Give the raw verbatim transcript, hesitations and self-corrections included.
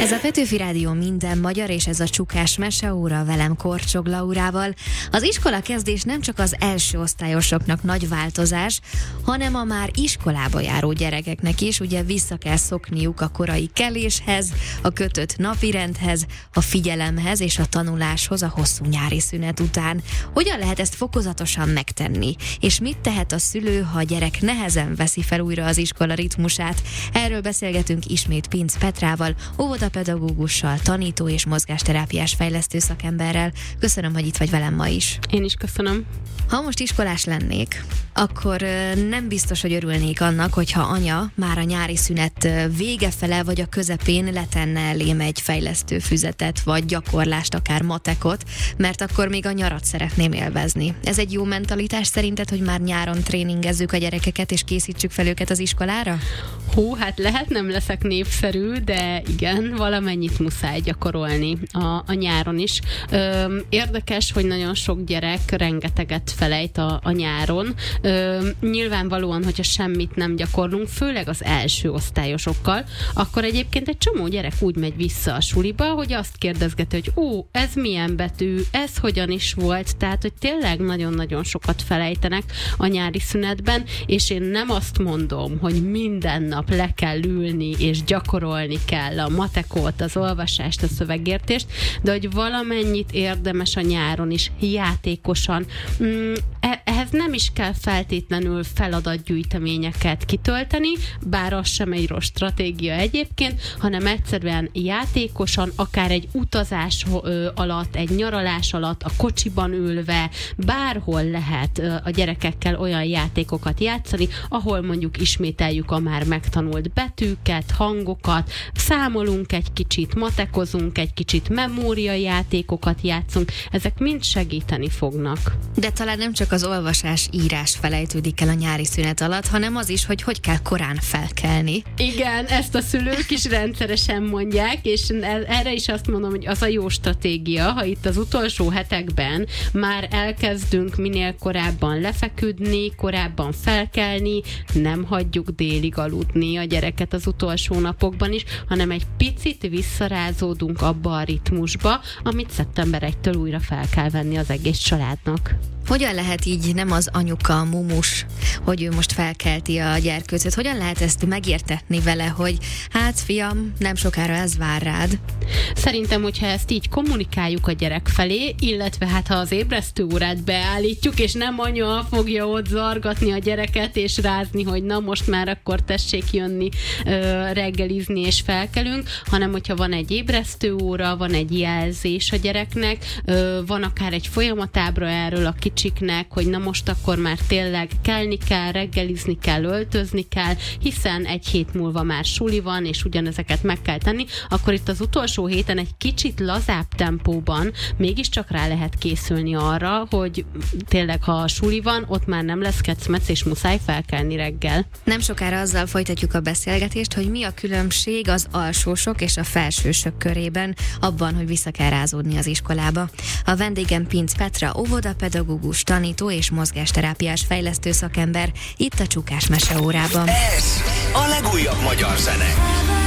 Ez a Petőfi Rádió minden magyar, és ez a Csukás meseóra velem Korcsog Laurával. Az iskola kezdés nem csak az első osztályosoknak nagy változás, hanem a már iskolába járó gyerekeknek is, ugye vissza kell szokniuk a korai keléshez, a kötött napirendhez, a figyelemhez és a tanuláshoz a hosszú nyári szünet után. Hogyan lehet ezt fokozatosan megtenni? És mit tehet a szülő, ha a gyerek nehezen veszi fel újra az iskola ritmusát? Erről beszélgetünk ismét Pinc Petrával, óvodapedagógussal, tanító és mozgásterápiás fejlesztő szakemberrel. Köszönöm, hogy itt vagy velem ma is. Én is köszönöm. Ha most iskolás lennék, akkor nem biztos, hogy örülnék annak, hogyha anya már a nyári szünet vége fele vagy a közepén letenne elém egy fejlesztő füzetet, vagy gyakorlást, akár matekot, mert akkor még a nyarat szeretném élvezni. Ez egy jó mentalitás szerinted, hogy már nyáron tréningezzük a gyerekeket, és készítsük fel őket az iskolára? Hú, hát lehet nem leszek népszerű, de igen, valamennyit muszáj gyakorolni a, a nyáron is. Ö, érdekes, hogy nagyon sok gyerek rengeteget felejt a, a nyáron. Ö, nyilvánvalóan, hogyha semmit nem gyakorlunk, főleg az első osztályosokkal, akkor egyébként egy csomó gyerek úgy megy vissza a suliba, hogy azt kérdezgeti, hogy ó, ez milyen betű, ez hogyan is volt, tehát, hogy tényleg nagyon-nagyon sokat felejtenek a nyári szünetben, és én nem azt mondom, hogy minden nap le kell ülni, és gyakorolni kell a matekot, az olvasást, a szövegértést, de hogy valamennyit érdemes a nyáron is játékosan. Mm, ehhez nem is kell feltétlenül feladatgyűjteményeket kitölteni, bár az sem egy rossz stratégia egyébként, hanem egyszerűen játékosan, akár egy utazás alatt, egy nyaralás alatt, a kocsiban ülve, bárhol lehet a gyerekekkel olyan játékokat játszani, ahol mondjuk ismételjük a már megtanult betűket, hangokat, számolunk egy kicsit, matekozunk egy kicsit, memóriajátékokat játszunk, ezek mind segíteni fognak. De talán nem csak az olvasás, írás felejtődik el a nyári szünet alatt, hanem az is, hogy hogy kell korán felkelni. Igen, ezt a szülők is rendszeresen mondják, és erre is azt mondom, hogy az a jó stratégia, ha itt az utolsó hetekben már elkezdünk minél korábban lefeküdni, korábban felkelni, nem hagyjuk délig aludni a gyereket az utolsó napokban is, hanem egy picit visszarázódunk abba a ritmusba, amit szeptember elsejétől újra fel kell venni az egész családnak. Hogyan lehet így nem az anyuka, a mumus, hogy ő most felkelti a gyerkőcöt? Hogyan lehet ezt megértetni vele, hogy hát fiam, nem sokára ez vár rád? Szerintem, hogyha ezt így kommunikáljuk a gyerek felé, illetve hát ha az ébresztő órát beállítjuk, és nem anya fogja ott zargatni a gyereket, és rázni, hogy na most már akkor tessék jönni ö, reggelizni, és felkelünk, hanem hogyha van egy ébresztő óra, van egy jelzés a gyereknek, ö, van akár egy folyamatábra erről a kicsiknek, hogy na most akkor már tényleg kelni kell, reggelizni kell, öltözni kell, hiszen egy hét múlva már suli van, és ugyanezeket meg kell tenni, akkor itt az utolsó héten egy kicsit lazább tempóban mégiscsak rá lehet készülni arra, hogy tényleg ha a suli van, ott már nem lesz kecmec, és muszáj felkelni reggel. Nem sokára azzal folytatjuk a beszélgetést, hogy mi a különbség az alsósok és a felsősök körében abban, hogy vissza kell rázódni az iskolába. A vendégem Pinc Petra, óvodapedagógus, tanító és mozgásterápiás fejlesztő szakember, itt a Csukás meseórában. Ez a legújabb magyar zene.